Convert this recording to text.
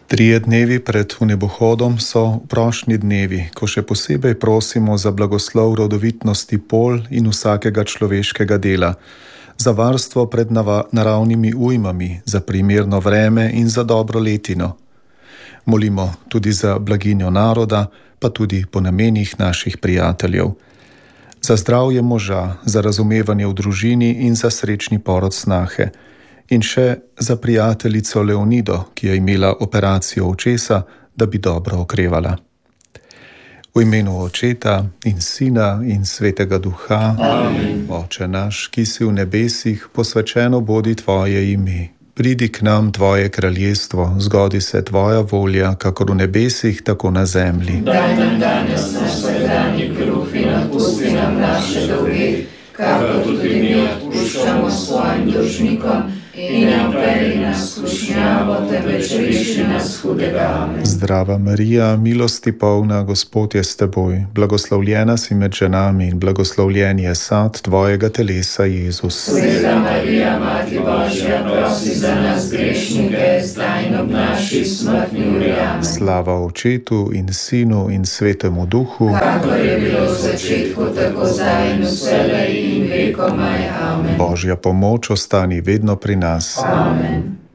Trije dnevi pred vnebohodom so prošnji dnevi, ko še posebej prosimo za blagoslov rodovitnosti pol in vsakega človeškega dela, za varstvo pred naravnimi ujmami, za primerno vreme in za dobro letino. Molimo tudi za blaginjo naroda, pa tudi po namenih naših prijateljev. Za zdravje moža, za razumevanje v družini in za srečni porod snahe. In še za prijateljico Leonido, ki je imela operacijo očesa, da bi dobro okrevala. V imenu Očeta in Sina in Svetega Duha. Amen. Oče naš, ki si v nebesih, posvečeno bodi tvoje ime. Pridi k nam tvoje kraljestvo, zgodi se tvoja volja, kakor v nebesih, tako na zemlji. Daj nam danes naš vsakdanji kruh in odpusti nam naše dolge, kakor tudi mi odpuščamo svojim dolžnikom. In ne vpelji nas v skušnjavo, temveč reši nas hudega. Amen. Zdrava Marija, milosti polna, Gospod je s teboj, blagoslovljena si med ženami in blagoslovljen je sad tvojega telesa, Jezus. Sveta Marija, Mati Božja, prosi za nas grešnike, zdaj in ob naši smrtni uri. Amen. Slava Očetu in Sinu in Svetemu Duhu, kakor je bilo v začetku, tako zdaj in vselej in vekomaj. Amen. Božja pomoč ostani vedno pri nas. Amen.